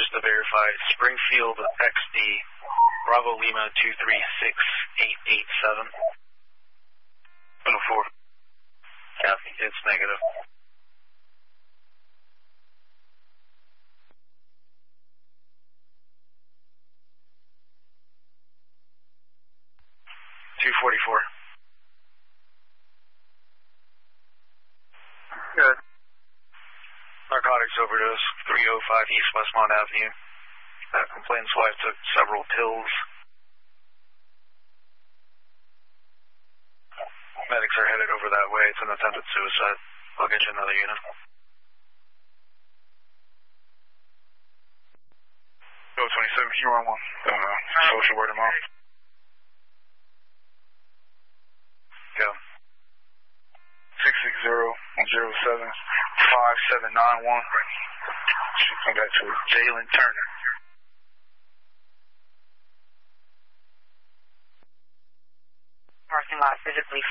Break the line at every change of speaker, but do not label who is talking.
just to verify, Springfield XD, Bravo Lima 236887. 104. Copy, it's negative. .244. Good. Narcotics overdose, 305 East Westmont Avenue. Complainant's wife took several pills. Medics are headed over that way. It's an attempted suicide. I'll get you another unit. Go 27, you're on one. Social word tomorrow. Go. 660-07-5791. Should come back to Jalen Turner.
Parking lot physically